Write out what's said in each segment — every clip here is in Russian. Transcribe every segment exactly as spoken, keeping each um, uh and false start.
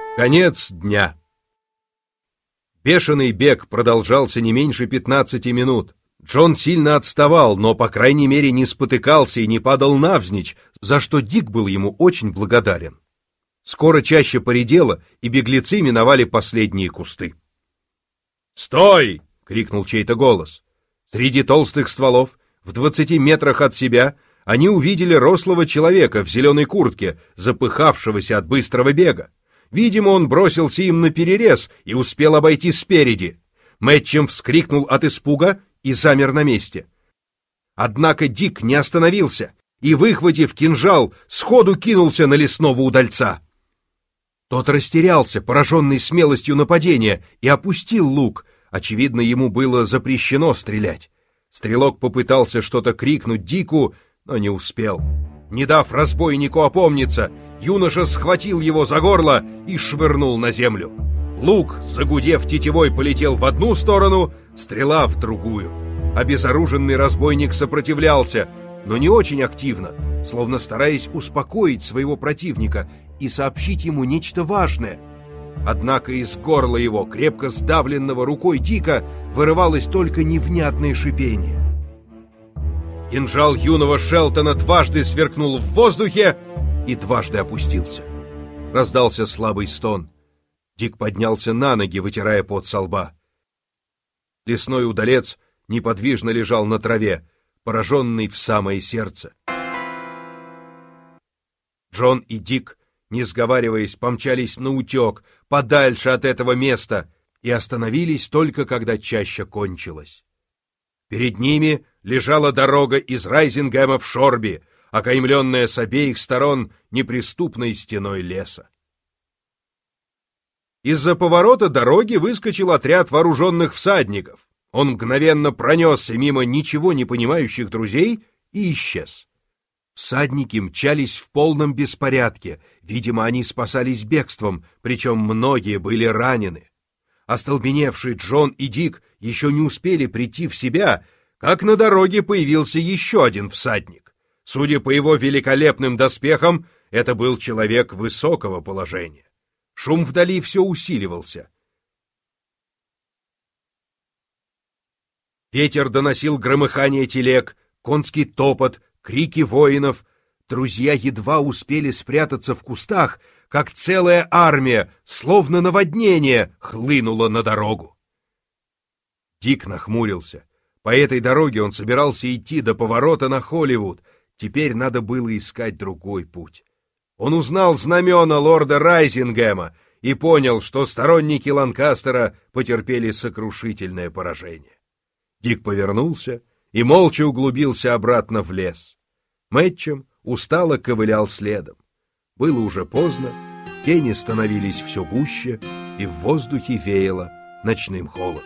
Конец дня. Бешеный бег продолжался не меньше пятнадцати минут. Джон сильно отставал, но, по крайней мере, не спотыкался и не падал навзничь, за что Дик был ему очень благодарен. Скоро чаще поредело, и беглецы миновали последние кусты. «Стой!» — крикнул чей-то голос. Среди толстых стволов, в двадцати метрах от себя, они увидели рослого человека в зеленой куртке, запыхавшегося от быстрого бега. Видимо, он бросился им наперерез и успел обойти спереди. Мэтчем вскрикнул от испуга и замер на месте. Однако Дик не остановился и, выхватив кинжал, сходу кинулся на лесного удальца. Тот растерялся, пораженный смелостью нападения, и опустил лук. Очевидно, ему было запрещено стрелять. Стрелок попытался что-то крикнуть Дику, но не успел. Не дав разбойнику опомниться, юноша схватил его за горло и швырнул на землю. Лук, загудев тетивой, полетел в одну сторону, стрела в другую. Обезоруженный разбойник сопротивлялся, но не очень активно, словно стараясь успокоить своего противника и сообщить ему нечто важное. Однако из горла его, крепко сдавленного рукой Дика, вырывалось только невнятное шипение. Кинжал юного Шелтона дважды сверкнул в воздухе и дважды опустился. Раздался слабый стон. Дик поднялся на ноги, вытирая пот со лба. Лесной удалец неподвижно лежал на траве, пораженный в самое сердце. Джон и Дик, не сговариваясь, помчались наутек, подальше от этого места, и остановились только когда чаща кончилась. Перед ними лежала дорога из Райзингема в Шорби, окаймленная с обеих сторон неприступной стеной леса. Из-за поворота дороги выскочил отряд вооруженных всадников. Он мгновенно пронесся мимо ничего не понимающих друзей и исчез. Всадники мчались в полном беспорядке, видимо, они спасались бегством, причем многие были ранены. Остолбеневшие Джон и Дик еще не успели прийти в себя, как на дороге появился еще один всадник. Судя по его великолепным доспехам, это был человек высокого положения. Шум вдали все усиливался. Ветер доносил громыхание телег, конский топот, крики воинов. Друзья едва успели спрятаться в кустах, как целая армия, словно наводнение, хлынула на дорогу. Дик нахмурился. По этой дороге он собирался идти до поворота на Холливуд. Теперь надо было искать другой путь. Он узнал знамена лорда Райзингема и понял, что сторонники Ланкастера потерпели сокрушительное поражение. Дик повернулся и молча углубился обратно в лес. Мэтчем устало ковылял следом. Было уже поздно, тени становились все гуще, и в воздухе веяло ночным холодом.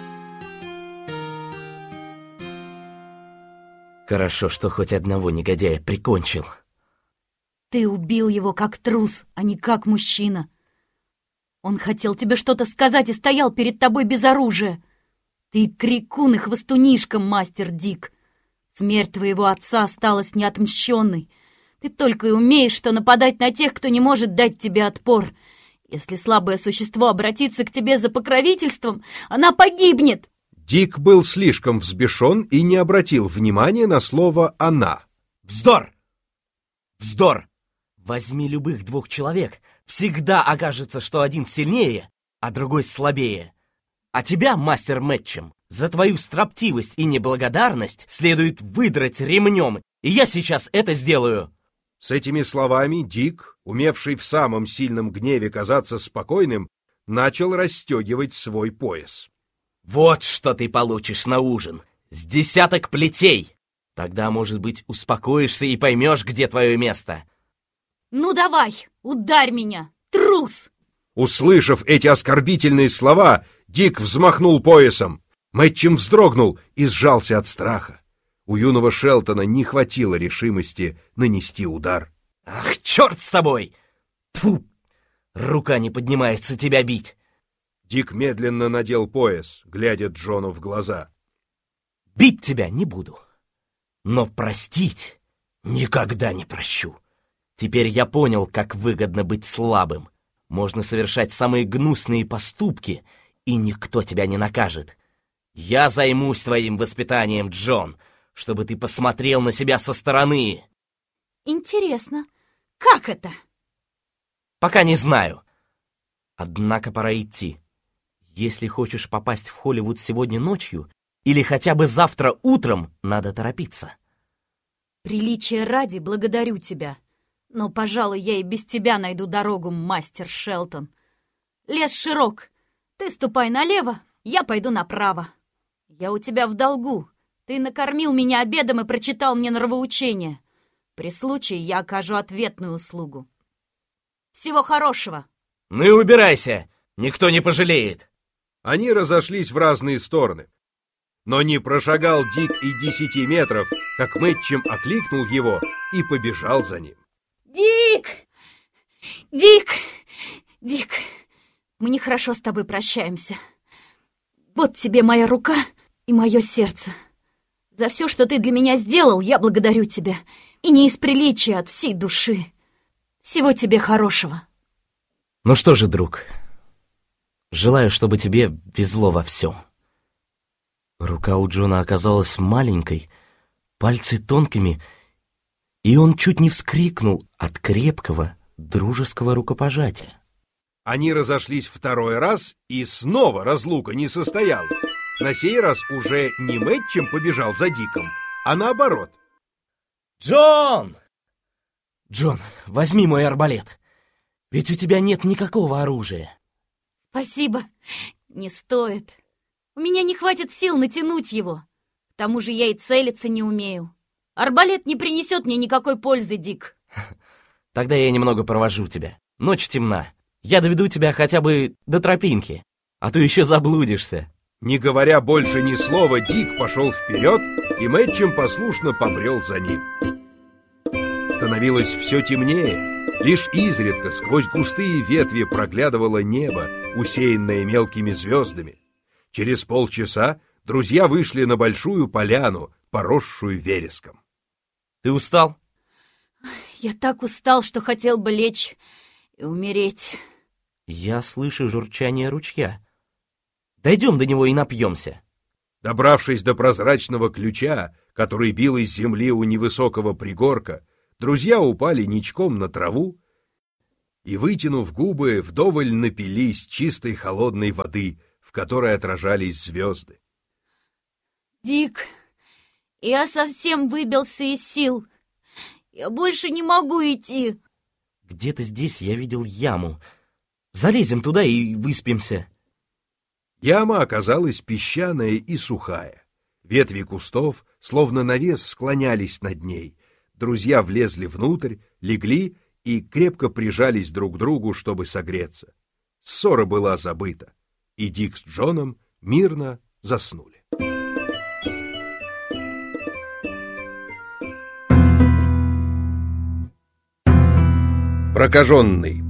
Хорошо, что хоть одного негодяя прикончил. Ты убил его как трус, а не как мужчина. Он хотел тебе что-то сказать и стоял перед тобой без оружия. Ты крикун и хвостунишка, мастер Дик. Смерть твоего отца осталась неотмщенной. Ты только и умеешь, что нападать на тех, кто не может дать тебе отпор. Если слабое существо обратится к тебе за покровительством, она погибнет. Дик был слишком взбешен и не обратил внимания на слово «она». Вздор! Вздор! Возьми любых двух человек, всегда окажется, что один сильнее, а другой слабее. А тебя, мастер Мэтчем, за твою строптивость и неблагодарность следует выдрать ремнем, и я сейчас это сделаю. С этими словами Дик, умевший в самом сильном гневе казаться спокойным, начал расстегивать свой пояс. Вот что ты получишь на ужин. С десяток плетей. Тогда, может быть, успокоишься и поймешь, где твое место. Ну давай, ударь меня, трус! Услышав эти оскорбительные слова, Дик взмахнул поясом. Мэтчем вздрогнул и сжался от страха. У юного Шелтона не хватило решимости нанести удар. Ах, черт с тобой! Тьфу! Рука не поднимается тебя бить. Дик медленно надел пояс, глядя Джону в глаза. Бить тебя не буду, но простить никогда не прощу. Теперь я понял, как выгодно быть слабым. можно совершать самые гнусные поступки, и никто тебя не накажет. Я займусь твоим воспитанием, Джон, чтобы ты посмотрел на себя со стороны. Интересно, как это? Пока не знаю. Однако пора идти. Если хочешь попасть в Холливуд сегодня ночью или хотя бы завтра утром, надо торопиться. Приличия ради благодарю тебя. Но, пожалуй, я и без тебя найду дорогу, мастер Шелтон. Лес широк. Ты ступай налево, я пойду направо. Я у тебя в долгу. Ты накормил меня обедом и прочитал мне нравоучение. При случае я окажу ответную услугу. Всего хорошего. Ну и убирайся, никто не пожалеет. Они разошлись в разные стороны. Но не прошагал Дик и десяти метров, как Мэтчем окликнул его и побежал за ним. Дик! Дик! Дик! Мы нехорошо с тобой прощаемся. Вот тебе моя рука и мое сердце. За все, что ты для меня сделал, я благодарю тебя. И не из приличия, от всей души. Всего тебе хорошего. Ну что же, друг, желаю, чтобы тебе везло во всем. Рука у Джона оказалась маленькой, пальцы тонкими, и он чуть не вскрикнул от крепкого, дружеского рукопожатия. Они разошлись второй раз, и снова разлука не состоялась. На сей раз уже не Мэтчем побежал за Диком, а наоборот. Джон! Джон, возьми мой арбалет, ведь у тебя нет никакого оружия. Спасибо, не стоит. У меня не хватит сил натянуть его. К тому же я и целиться не умею. Арбалет не принесет мне никакой пользы, Дик. Тогда я немного провожу тебя. Ночь темна. Я доведу тебя хотя бы до тропинки, а то еще заблудишься. Не говоря больше ни слова, Дик пошел вперед, и Мэтчем послушно побрел за ним. Становилось все темнее. Лишь изредка сквозь густые ветви проглядывало небо, усеянное мелкими звездами. Через полчаса друзья вышли на большую поляну, поросшую вереском. Ты устал? Я так устал, что хотел бы лечь и умереть. Я слышу журчание ручья. Дойдем до него и напьемся. Добравшись до прозрачного ключа, который бил из земли у невысокого пригорка, друзья упали ничком на траву и, вытянув губы, вдоволь напились чистой холодной воды, в которой отражались звезды. Дик, я совсем выбился из сил. Я больше не могу идти. Где-то здесь я видел яму. Залезем туда и выспимся. Яма оказалась песчаная и сухая. Ветви кустов, словно навес, склонялись над ней. Друзья влезли внутрь, легли и крепко прижались друг к другу, чтобы согреться. Ссора была забыта, и Дик с Джоном мирно заснули. Прокаженный.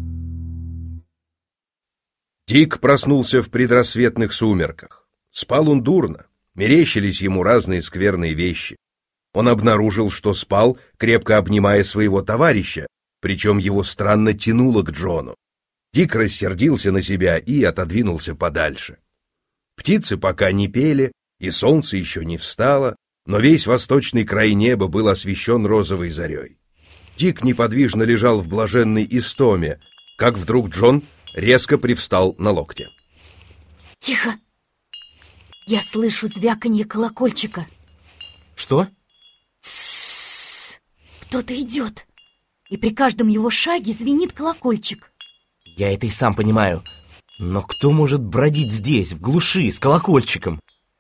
Дик проснулся в предрассветных сумерках. Спал он дурно, мерещились ему разные скверные вещи. Он обнаружил, что спал, крепко обнимая своего товарища, причем его странно тянуло к Джону. Дик рассердился на себя и отодвинулся подальше. Птицы пока не пели, и солнце еще не встало, но весь восточный край неба был освещен розовой зарей. Дик неподвижно лежал в блаженной истоме, как вдруг Джон резко привстал на локте. Тихо! Я слышу звяканье колокольчика. Что? Тссс! Кто-то идет, и при каждом его шаге звенит колокольчик. Я это и сам понимаю, но кто может бродить здесь, в глуши, с колокольчиком?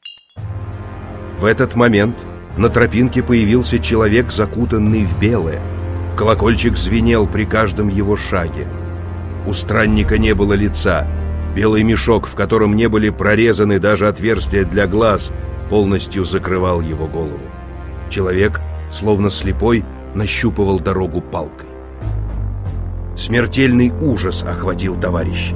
В этот момент на тропинке появился человек, закутанный в белое. Колокольчик звенел при каждом его шаге. У странника не было лица. Белый мешок, в котором не были прорезаны даже отверстия для глаз, полностью закрывал его голову. Человек, словно слепой, нащупывал дорогу палкой. Смертельный ужас охватил товарищей.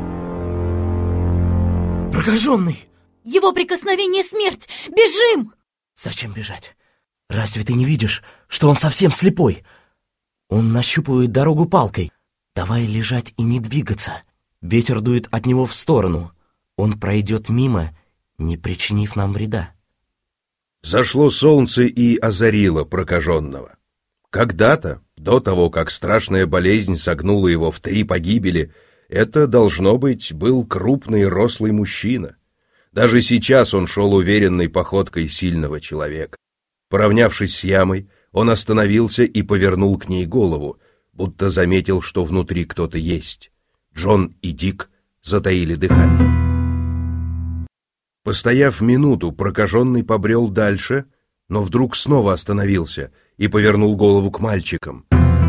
Прокаженный! Его прикосновение — смерть! Бежим! Зачем бежать? Разве ты не видишь, что он совсем слепой? Он нащупывает дорогу палкой. Давай лежать и не двигаться. Ветер дует от него в сторону. Он пройдет мимо, не причинив нам вреда. Зашло солнце и озарило прокаженного. Когда-то, до того, как страшная болезнь согнула его в три погибели, это, должно быть, был крупный рослый мужчина. Даже сейчас он шел уверенной походкой сильного человека. Поравнявшись с ямой, он остановился и повернул к ней голову, будто заметил, что внутри кто-то есть. Джон и Дик затаили дыхание. Постояв минуту, прокаженный побрел дальше, но вдруг снова остановился и повернул голову к мальчикам.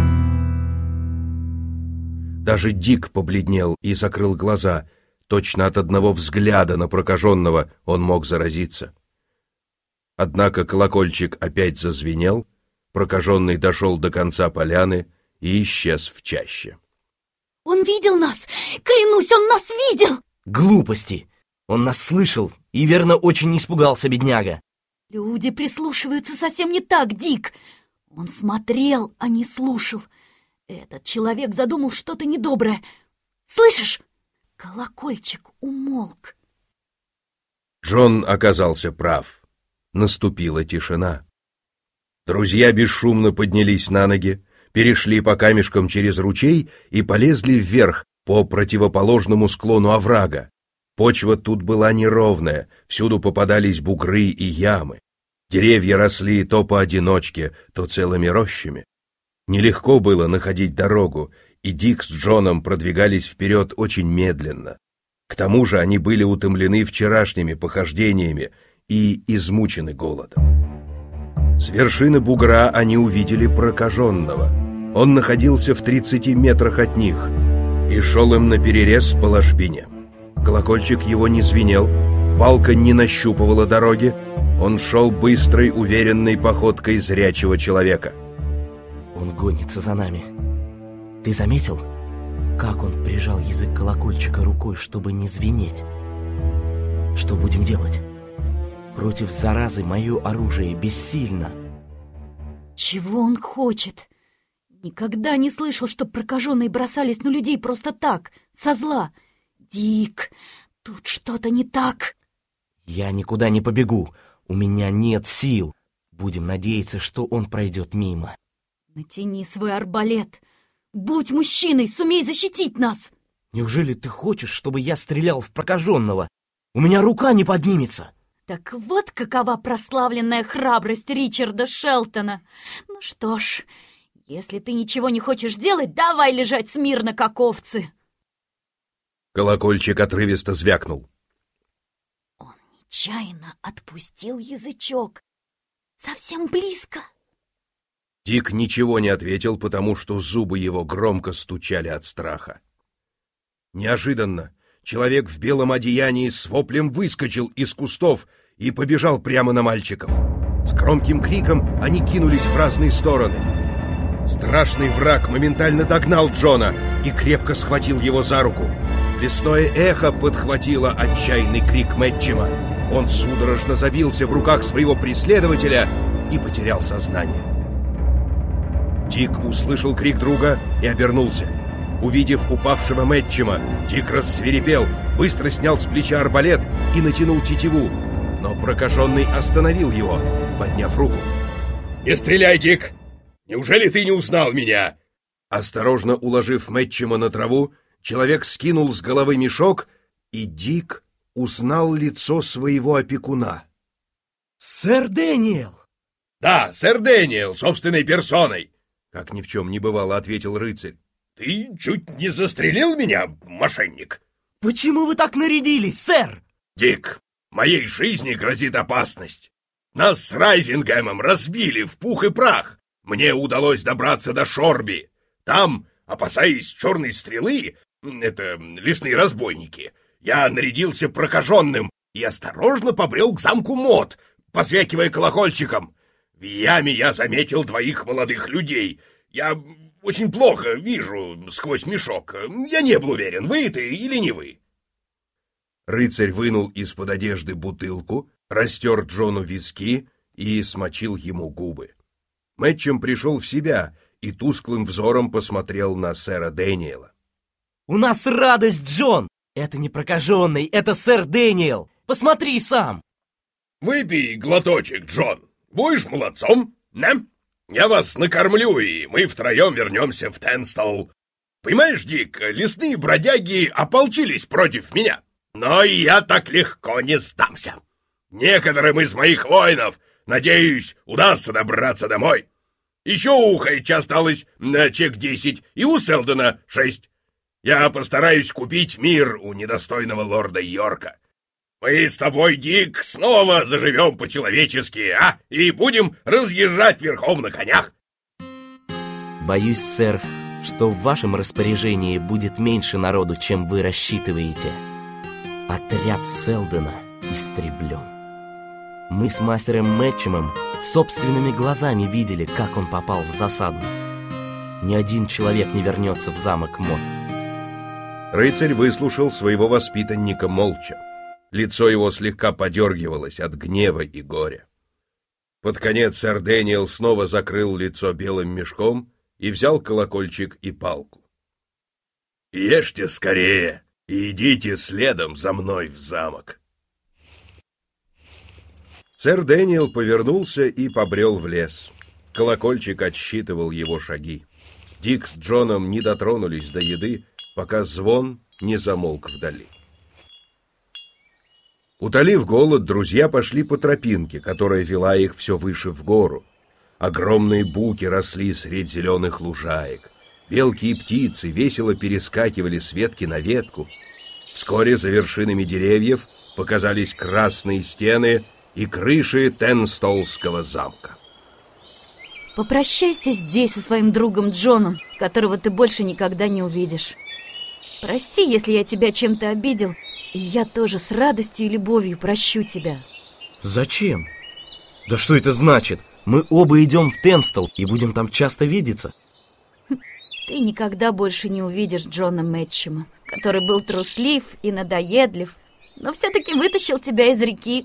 Даже Дик побледнел и закрыл глаза. Точно от одного взгляда на прокаженного он мог заразиться. Однако колокольчик опять зазвенел, прокаженный дошел до конца поляны и исчез в чаще. «Он видел нас! Клянусь, он нас видел!» Глупости! Он нас слышал и, верно, очень испугался, бедняга. Люди прислушиваются совсем не так, Дик. Он смотрел, а не слушал. Этот человек задумал что-то недоброе. Слышишь? Колокольчик умолк. Джон оказался прав. Наступила тишина. Друзья бесшумно поднялись на ноги, перешли по камешкам через ручей и полезли вверх по противоположному склону оврага. Почва тут была неровная, всюду попадались бугры и ямы. Деревья росли то поодиночке, то целыми рощами. Нелегко было находить дорогу, и Дик с Джоном продвигались вперед очень медленно. К тому же они были утомлены вчерашними похождениями и измучены голодом. С вершины бугра они увидели прокаженного. Он находился в тридцати метрах от них и шел им наперерез по ложбине. Колокольчик его не звенел, палка не нащупывала дороги. Он шел быстрой, уверенной походкой зрячего человека. Он гонится за нами. Ты заметил, как он прижал язык колокольчика рукой, чтобы не звенеть? Что будем делать? Против заразы мое оружие бессильно. Чего он хочет? Никогда не слышал, что прокаженные бросались на людей просто так, со зла. Дик, тут что-то не так. Я никуда не побегу. У меня нет сил. Будем надеяться, что он пройдет мимо. Натяни свой арбалет. Будь мужчиной, сумей защитить нас. Неужели ты хочешь, чтобы я стрелял в прокаженного? У меня рука не поднимется. Так вот какова прославленная храбрость Ричарда Шелтона. Ну что ж, если ты ничего не хочешь делать, давай лежать смирно, как овцы. Колокольчик отрывисто звякнул. Он нечаянно отпустил язычок. Совсем близко. Дик ничего не ответил, потому что зубы его громко стучали от страха. Неожиданно человек в белом одеянии с воплем выскочил из кустов и побежал прямо на мальчиков. С громким криком они кинулись в разные стороны. Страшный враг моментально догнал Джона и крепко схватил его за руку. Лесное эхо подхватило отчаянный крик Мэтчема. Он судорожно забился в руках своего преследователя и потерял сознание. Дик услышал крик друга и обернулся. Увидев упавшего Мэтчема, Дик рассвирепел, быстро снял с плеча арбалет и натянул тетиву. Но прокаженный остановил его, подняв руку. «Не стреляй, Дик! Неужели ты не узнал меня?» Осторожно уложив Мэтчема на траву, человек скинул с головы мешок, и Дик узнал лицо своего опекуна. «Сэр Дэниел!» «Да, сэр Дэниел, собственной персоной!» Как ни в чем не бывало, ответил рыцарь. «Ты чуть не застрелил меня, мошенник!» «Почему вы так нарядились, сэр?» «Дик, моей жизни грозит опасность. Нас с Райзингемом разбили в пух и прах. Мне удалось добраться до Шорби. Там, опасаясь черной стрелы, это лесные разбойники, я нарядился прокаженным и осторожно побрел к замку Мот, позвякивая колокольчиком. В яме я заметил двоих молодых людей. Я очень плохо вижу сквозь мешок. Я не был уверен, вы это или не вы». Рыцарь вынул из-под одежды бутылку, растер Джону виски и смочил ему губы. Мэтчем пришел в себя и тусклым взором посмотрел на сэра Дэниела. «У нас радость, Джон! Это не прокаженный, это сэр Дэниел! Посмотри сам!» «Выпей глоточек, Джон. Будешь молодцом, да? Я вас накормлю, и мы втроем вернемся в Тенстол. Понимаешь, Дик, лесные бродяги ополчились против меня, но я так легко не сдамся. Некоторым из моих воинов, надеюсь, удастся добраться домой. Еще у Хэтча осталось на чек десять, и у Селдона шесть. Я постараюсь купить мир у недостойного лорда Йорка. Мы с тобой, Дик, снова заживем по-человечески, а? И будем разъезжать верхом на конях». «Боюсь, сэр, что в вашем распоряжении будет меньше народу, чем вы рассчитываете. Отряд Селдона истреблен. Мы с мастером Мэтчемом собственными глазами видели, как он попал в засаду. Ни один человек не вернется в замок Мот». Рыцарь выслушал своего воспитанника молча. Лицо его слегка подергивалось от гнева и горя. Под конец сэр Дэниел снова закрыл лицо белым мешком и взял колокольчик и палку. «Ешьте скорее и идите следом за мной в замок». Сэр Дэниел повернулся и побрел в лес. Колокольчик отсчитывал его шаги. Дик с Джоном не дотронулись до еды, пока звон не замолк вдали. Утолив голод, друзья пошли по тропинке, которая вела их все выше в гору. Огромные буки росли средь зеленых лужаек. Белки и птицы весело перескакивали с ветки на ветку. Вскоре за вершинами деревьев показались красные стены и крыши Тенстолского замка. Попрощайся здесь со своим другом Джоном, которого ты больше никогда не увидишь. Прости, если я тебя чем-то обидел, и я тоже с радостью и любовью прощу тебя. Зачем? Да что это значит? Мы оба идем в Тенстол и будем там часто видеться. Ты никогда больше не увидишь Джона Мэтчема, который был труслив и надоедлив, но все-таки вытащил тебя из реки.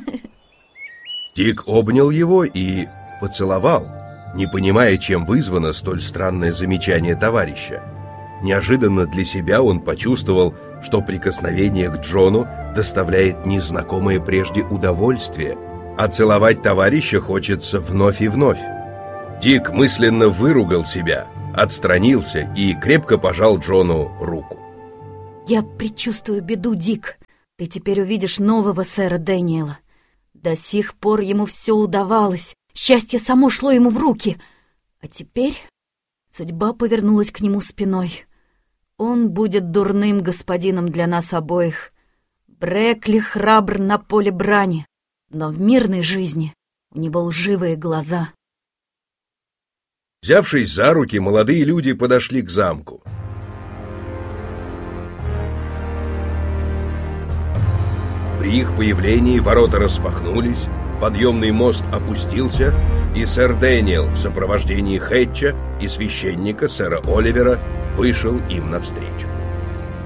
Дик обнял его и поцеловал, не понимая, чем вызвано столь странное замечание товарища. Неожиданно для себя он почувствовал, что прикосновение к Джону доставляет незнакомое прежде удовольствие, а целовать товарища хочется вновь и вновь. Дик мысленно выругал себя, отстранился и крепко пожал Джону руку. Я предчувствую беду, Дик. Ты теперь увидишь нового сэра Дэниела. До сих пор ему все удавалось, счастье само шло ему в руки. А теперь судьба повернулась к нему спиной. Он будет дурным господином для нас обоих. Брэкли храбр на поле брани, но в мирной жизни у него лживые глаза. Взявшись за руки, молодые люди подошли к замку. При их появлении ворота распахнулись, подъемный мост опустился, и сэр Дэниел в сопровождении Хэтча и священника сэра Оливера вышел им навстречу.